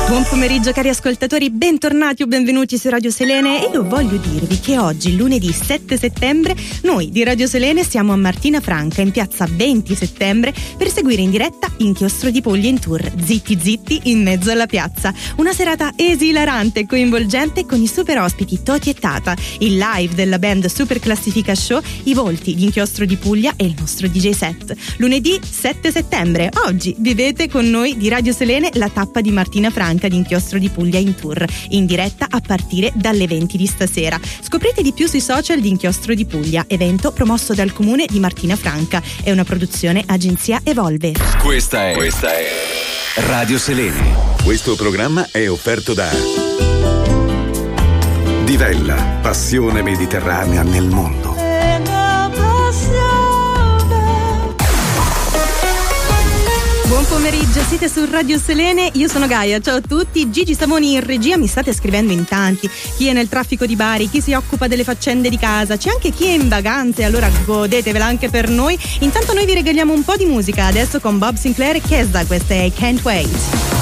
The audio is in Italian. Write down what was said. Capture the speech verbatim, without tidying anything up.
Buon pomeriggio cari ascoltatori, bentornati o benvenuti su Radio Selene e io voglio dirvi che oggi, lunedì sette settembre, noi di Radio Selene siamo a Martina Franca in piazza venti settembre per seguire in diretta Inchiostro di Puglia in tour, zitti zitti in mezzo alla piazza. Una serata esilarante e coinvolgente con i super ospiti Toti e Tata, il live della band Super Classifica Show, i volti di Inchiostro di Puglia e il nostro D J set. Lunedì sette settembre, oggi vivete con noi di Radio Selene la tappa di Martina Franca di Inchiostro di Puglia in tour, in diretta a partire dalle venti di stasera. Scoprite di più sui social di Inchiostro di Puglia, evento promosso dal comune di Martina Franca. È una produzione agenzia Evolve. Questa è, questa è Radio Selene. Questo programma è offerto da Divella, passione mediterranea nel mondo. Buon pomeriggio, siete su Radio Selene, io sono Gaia, ciao a tutti. Gigi Savoni in regia, mi state scrivendo in tanti, chi è nel traffico di Bari, chi si occupa delle faccende di casa, c'è anche chi è in vacanze, allora godetevela anche per noi. Intanto noi vi regaliamo un po' di musica, adesso con Bob Sinclair e Kesda, questa è I Can't Wait.